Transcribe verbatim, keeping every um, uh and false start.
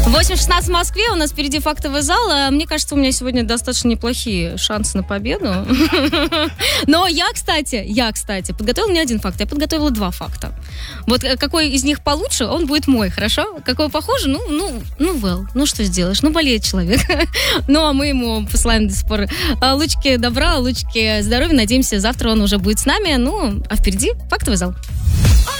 восемь шестнадцать в Москве, у нас впереди фактовый зал. Мне кажется, у меня сегодня достаточно неплохие шансы на победу. Но я, кстати, я, кстати, подготовила не один факт, я подготовила два факта. Вот какой из них получше, он будет мой, хорошо? Какой похоже, ну, ну, ну, well, ну что сделаешь, ну болеет человек. Ну, а мы ему посылаем до сих пор лучки добра, лучки здоровья. Надеемся, завтра он уже будет с нами. Ну, а впереди фактовый зал.